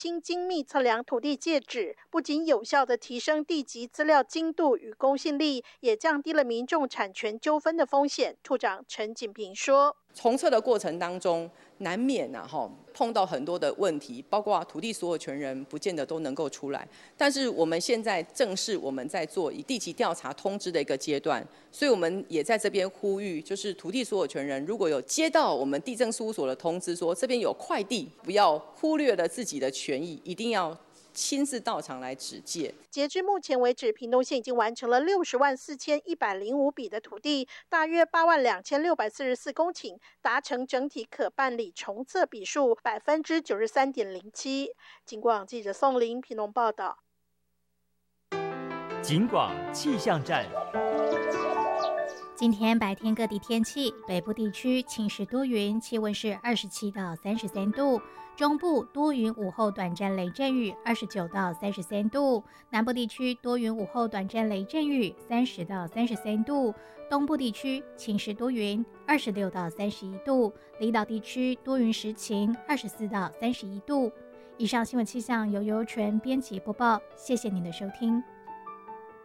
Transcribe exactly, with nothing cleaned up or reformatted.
经精密测量土地界址，不仅有效地提升地籍资料精度与公信力，也降低了民众产权纠纷的风险。处长陈锦平说， 重测的过程当中，难免啊哈碰到很多的问题，包括土地所有权人不见得都能够出来。但是我们现在正是我们在做以地籍调查通知的一个阶段，所以我们也在这边呼吁，就是土地所有权人如果有接到我们地政事务所的通知说这边有块地，不要忽略了自己的权益，一定要亲自到场来指界。 截至目前为止，屏东县已经完成了六十万四千一百零五笔的土地，大约八万两千六百四十四公顷，达成整体可办理重测笔数百分之九十三点零七。警广记者宋玲屏东报道。 警广气象站。 今天白天各地天气，北部地区晴时多云，气温是二十七到三十三度；中部多云，午后短暂雷阵雨，二十九到三十三度；南部地区多云，午后短暂雷阵雨，三十到三十三度；东部地区晴时多云，二十六到三十一度；离岛地区多云时晴，二十四到三十一度。以上新闻气象由尤纯编辑播报，谢谢您的收听。